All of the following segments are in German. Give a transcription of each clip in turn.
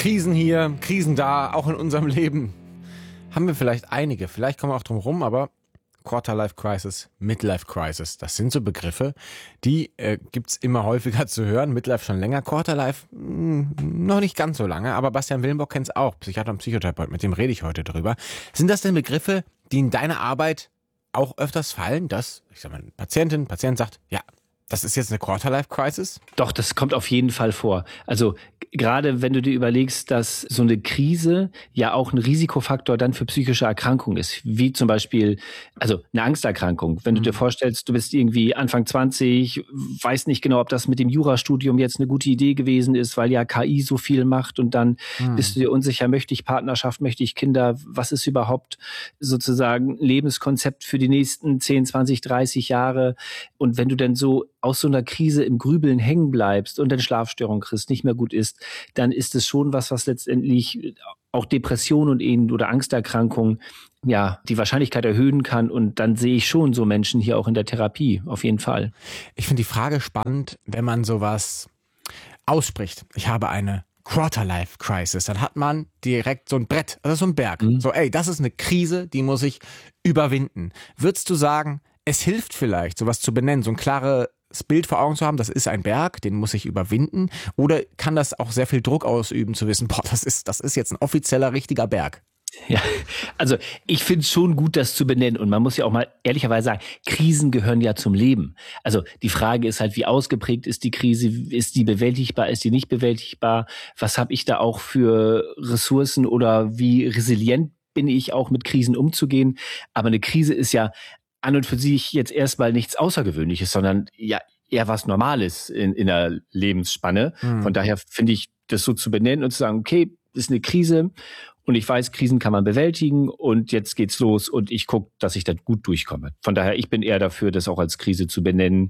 Krisen hier, Krisen da, auch in unserem Leben. Haben wir vielleicht einige, vielleicht kommen wir auch drum rum, aber Quarter-Life-Crisis, Midlife-Crisis, das sind so Begriffe, die gibt's immer häufiger zu hören. Midlife schon länger, Quarter-Life noch nicht ganz so lange, aber Bastian Willenbock kennt's auch, Psychiater und Psychotherapeut, mit dem rede ich heute drüber. Sind das denn Begriffe, die in deiner Arbeit auch öfters fallen, dass, ich sag mal, ein Patient sagt, ja, das ist jetzt eine Quarter-Life-Crisis? Doch, das kommt auf jeden Fall vor. Also gerade wenn du dir überlegst, dass so eine Krise ja auch ein Risikofaktor dann für psychische Erkrankungen ist, wie zum Beispiel also eine Angsterkrankung. Wenn du dir vorstellst, du bist irgendwie Anfang 20, weißt nicht genau, ob das mit dem Jurastudium jetzt eine gute Idee gewesen ist, weil ja KI so viel macht und dann bist du dir unsicher, möchte ich Partnerschaft, möchte ich Kinder, was ist überhaupt sozusagen Lebenskonzept für die nächsten 10, 20, 30 Jahre? Und wenn du dann so aus so einer Krise im Grübeln hängen bleibst und dann Schlafstörungen kriegst, nicht mehr gut ist, dann ist es schon was letztendlich auch Depressionen und ähnlich oder Angsterkrankungen, ja, die Wahrscheinlichkeit erhöhen kann. Und dann sehe ich schon so Menschen hier auch in der Therapie, auf jeden Fall. Ich finde die Frage spannend, wenn man sowas ausspricht. Ich habe eine Quarter-Life-Crisis. Dann hat man direkt so ein Brett, also so ein Berg. So, ey, das ist eine Krise, die muss ich überwinden. Würdest du sagen, es hilft vielleicht, sowas zu benennen, so ein klares Bild vor Augen zu haben, das ist ein Berg, den muss ich überwinden? Oder kann das auch sehr viel Druck ausüben, zu wissen, boah, das ist jetzt ein offizieller, richtiger Berg? Ja, also ich finde es schon gut, das zu benennen. Und man muss ja auch mal ehrlicherweise sagen, Krisen gehören ja zum Leben. Also die Frage ist halt, wie ausgeprägt ist die Krise? Ist die bewältigbar? Ist die nicht bewältigbar? Was habe ich da auch für Ressourcen oder wie resilient bin ich auch mit Krisen umzugehen? Aber eine Krise ist ja an und für sich jetzt erstmal nichts Außergewöhnliches, sondern ja eher was Normales in der Lebensspanne. Von daher finde ich, das so zu benennen und zu sagen, okay, das ist eine Krise und ich weiß, Krisen kann man bewältigen und jetzt geht's los und ich gucke, dass ich da gut durchkomme. Von daher, ich bin eher dafür, das auch als Krise zu benennen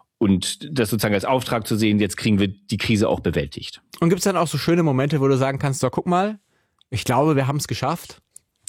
und das sozusagen als Auftrag zu sehen, jetzt kriegen wir die Krise auch bewältigt. Und gibt's dann auch so schöne Momente, wo du sagen kannst, so guck mal, ich glaube, wir haben es geschafft?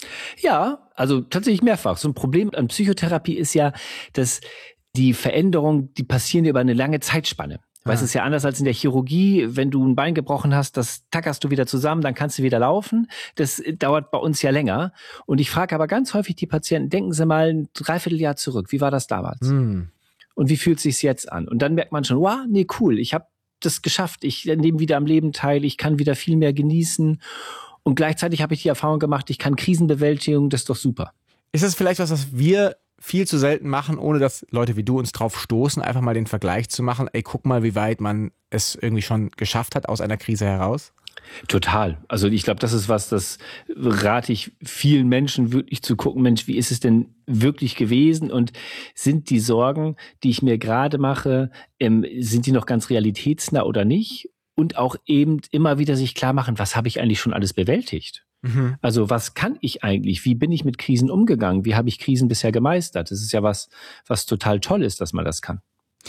Ja, also tatsächlich mehrfach. So ein Problem an Psychotherapie ist ja, dass die Veränderungen, die passieren über eine lange Zeitspanne. Weil es ist ja anders als in der Chirurgie. Wenn du ein Bein gebrochen hast, das tackerst du wieder zusammen, dann kannst du wieder laufen. Das dauert bei uns ja länger. Und ich frage aber ganz häufig die Patienten, denken Sie mal ein Dreivierteljahr zurück. Wie war das damals? Und wie fühlt es sich jetzt an? Und dann merkt man schon, wow, nee, cool, ich habe das geschafft. Ich nehme wieder am Leben teil. Ich kann wieder viel mehr genießen. Und gleichzeitig habe ich die Erfahrung gemacht, ich kann Krisenbewältigung, das ist doch super. Ist das vielleicht was wir viel zu selten machen, ohne dass Leute wie du uns drauf stoßen, einfach mal den Vergleich zu machen, ey, guck mal, wie weit man es irgendwie schon geschafft hat aus einer Krise heraus? Total. Also ich glaube, das ist was, das rate ich vielen Menschen wirklich zu gucken, Mensch, wie ist es denn wirklich gewesen und sind die Sorgen, die ich mir gerade mache, sind die noch ganz realitätsnah oder nicht? Und auch eben immer wieder sich klar machen, was habe ich eigentlich schon alles bewältigt? Also was kann ich eigentlich? Wie bin ich mit Krisen umgegangen? Wie habe ich Krisen bisher gemeistert? Das ist ja was total toll ist, dass man das kann.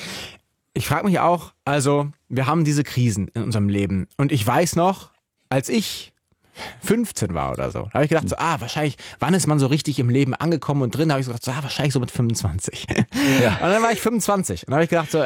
Ich frage mich auch, also wir haben diese Krisen in unserem Leben. Und ich weiß noch, als ich 15 war oder so, da habe ich gedacht, so, wahrscheinlich, wann ist man so richtig im Leben angekommen und drin? Da habe ich so gedacht, so, wahrscheinlich so mit 25. Ja. Und dann war ich 25 und da habe ich gedacht, so,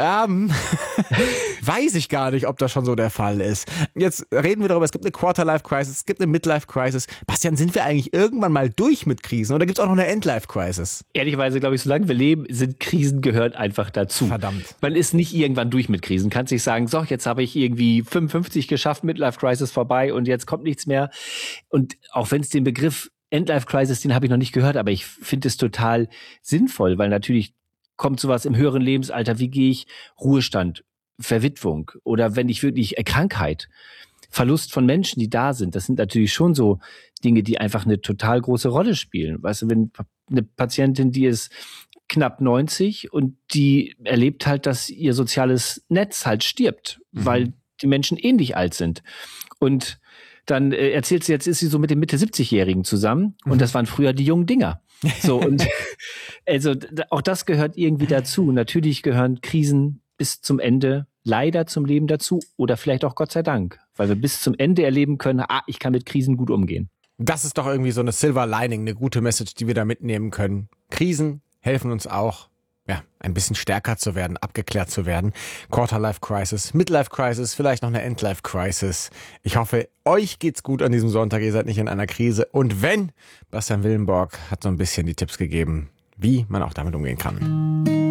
weiß ich gar nicht, ob das schon so der Fall ist. Jetzt reden wir darüber, es gibt eine Quarter-Life-Crisis, es gibt eine Midlife-Crisis. Bastian, sind wir eigentlich irgendwann mal durch mit Krisen oder gibt es auch noch eine End-Life-Crisis? Ehrlicherweise glaube ich, solange wir leben, sind Krisen gehört einfach dazu. Verdammt. Man ist nicht irgendwann durch mit Krisen. Kannst nicht sagen, so, jetzt habe ich irgendwie 55 geschafft, Midlife-Crisis vorbei und jetzt kommt nichts mehr. Und auch wenn es den Begriff End-Life-Crisis, den habe ich noch nicht gehört, aber ich finde es total sinnvoll, weil natürlich kommt sowas im höheren Lebensalter, wie gehe ich Ruhestand, Verwitwung oder wenn ich wirklich Krankheit, Verlust von Menschen, die da sind, das sind natürlich schon so Dinge, die einfach eine total große Rolle spielen. Weißt du, wenn eine Patientin, die ist knapp 90 und die erlebt halt, dass ihr soziales Netz halt stirbt, weil die Menschen ähnlich alt sind. Und dann erzählt sie, jetzt ist sie so mit den Mitte-70-Jährigen zusammen und das waren früher die jungen Dinger. So, und also auch das gehört irgendwie dazu. Natürlich gehören Krisen bis zum Ende leider zum Leben dazu oder vielleicht auch Gott sei Dank, weil wir bis zum Ende erleben können, ich kann mit Krisen gut umgehen. Das ist doch irgendwie so eine Silver Lining, eine gute Message, die wir da mitnehmen können. Krisen helfen uns auch, ein bisschen stärker zu werden, abgeklärt zu werden. Quarter-Life-Crisis, Midlife-Crisis, vielleicht noch eine End-Life-Crisis. Ich hoffe, euch geht's gut an diesem Sonntag, ihr seid nicht in einer Krise. Und wenn, Bastian Willenborg hat so ein bisschen die Tipps gegeben, wie man auch damit umgehen kann.